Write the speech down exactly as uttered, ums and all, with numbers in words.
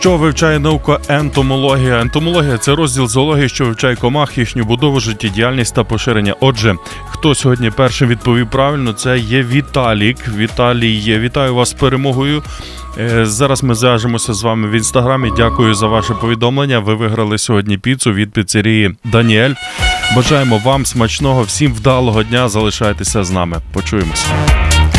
Що вивчає наука ентомологія? Ентомологія – це розділ зоології, що вивчає комах, їхню будову, життєдіяльність та поширення. Отже, хто сьогодні першим відповів правильно, це є Віталік. Віталій, вітаю вас з перемогою. Зараз ми зв'яжемося з вами в інстаграмі. Дякую за ваше повідомлення. Ви виграли сьогодні піцу від піцерії Даніель. Бажаємо вам смачного, всім вдалого дня. Залишайтеся з нами. Почуємося.